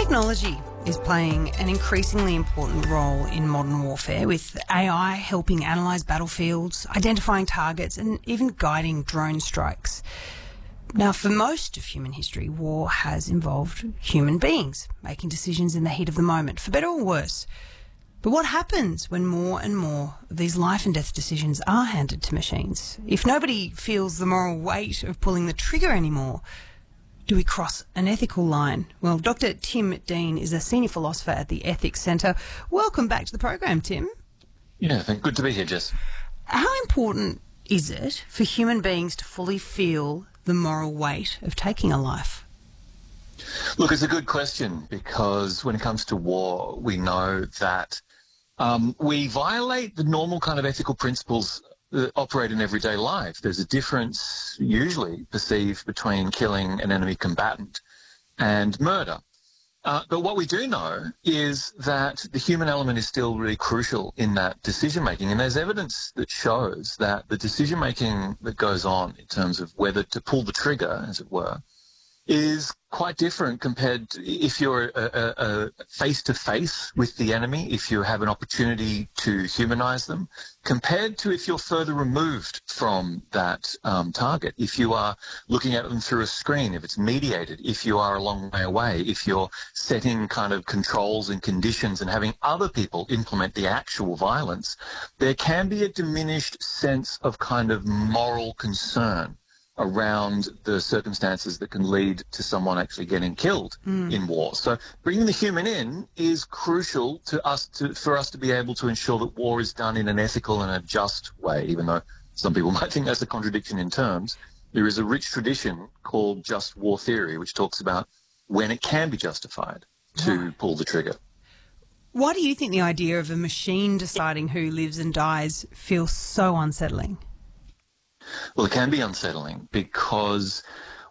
Technology is playing an increasingly important role in modern warfare, with AI helping analyse battlefields, identifying targets and even guiding drone strikes. Now, for most of human history, war has involved human beings making decisions in the heat of the moment, for better or worse. But what happens when more and more of these life and death decisions are handed to machines? If nobody feels the moral weight of pulling the trigger anymore, do we cross an ethical line? Well, Dr. Tim Dean is a senior philosopher at the Ethics Centre. Welcome back to the program, Tim. Yeah, good to be here, Jess. How important is it for human beings to fully feel the moral weight of taking a life? Look, it's a good question, because when it comes to war, we know that we violate the normal kind of ethical principles that operate in everyday life. There's a difference usually perceived between killing an enemy combatant and murder. But what we do know is that the human element is still really crucial in that decision-making. And there's evidence that shows that the decision-making that goes on in terms of whether to pull the trigger, as it were, is quite different compared to if you're face-to-face with the enemy, if you have an opportunity to humanize them, compared to if you're further removed from that target, if you are looking at them through a screen, if it's mediated, if you are a long way away, if you're setting kind of controls and conditions and having other people implement the actual violence, there can be a diminished sense of kind of moral concern around the circumstances that can lead to someone actually getting killed in war. So bringing the human in is crucial for us to be able to ensure that war is done in an ethical and a just way, even though some people might think that's a contradiction in terms. There is a rich tradition called just war theory, which talks about when it can be justified to pull the trigger. Why do you think the idea of a machine deciding who lives and dies feels so unsettling? Well, it can be unsettling because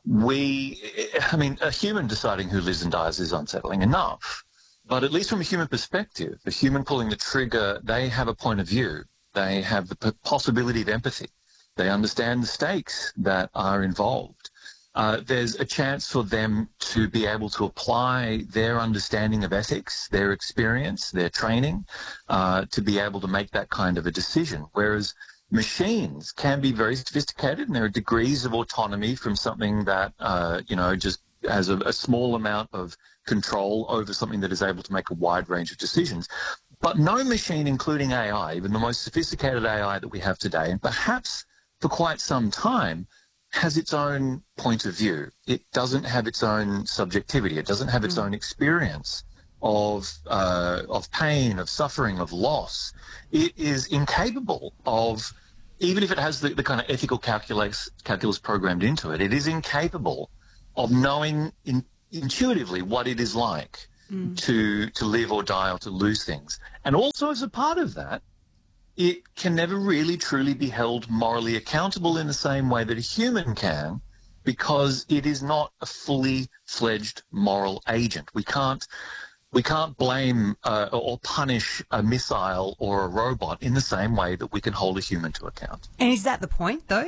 a human deciding who lives and dies is unsettling enough. But at least from a human perspective, the human pulling the trigger, they have a point of view. They have the possibility of empathy. They understand the stakes that are involved. There's a chance for them to be able to apply their understanding of ethics, their experience, their training, to be able to make that kind of a decision. Whereas machines can be very sophisticated, and there are degrees of autonomy from something that, just has a small amount of control over something that is able to make a wide range of decisions. But no machine, including AI, even the most sophisticated AI that we have today, and perhaps for quite some time, has its own point of view. It doesn't have its own subjectivity. It doesn't have its own experience of pain, of suffering, of loss. It is incapable of, even if it has the kind of ethical calculus programmed into it, it is incapable of knowing intuitively what it is like to live or die or to lose things. And also, as a part of that, it can never really truly be held morally accountable in the same way that a human can, because it is not a fully fledged moral agent. We can't blame or punish a missile or a robot in the same way that we can hold a human to account. And is that the point, though?